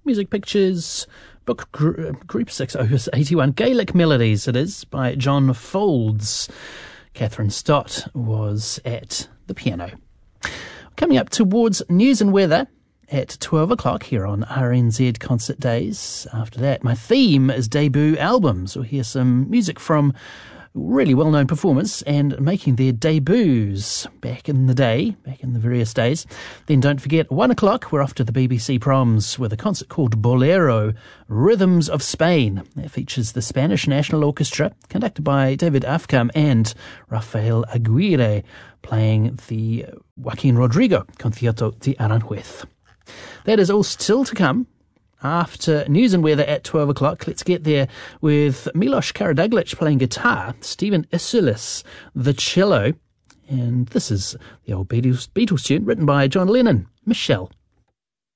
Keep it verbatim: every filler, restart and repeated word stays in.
Music Pictures book gr- Group six, Opus eighty-one, Gaelic Melodies it is, by John Folds. Catherine Stott was at the piano. Coming up towards news and weather at twelve o'clock here on R N Z Concert Days. After that, my theme is debut albums. We'll hear some music from really well-known performers and making their debuts back in the day, back in the various days. Then don't forget, one o'clock, we're off to the B B C Proms with a concert called Bolero, Rhythms of Spain. That features the Spanish National Orchestra, conducted by David Afkam and Rafael Aguirre, playing the Joaquin Rodrigo Concierto de Aranjuez. That is all still to come after news and weather at twelve o'clock. Let's get there with Milos Karaduglic playing guitar, Stephen Isoulis the cello, and this is the old Beatles, Beatles tune written by John Lennon, Michelle.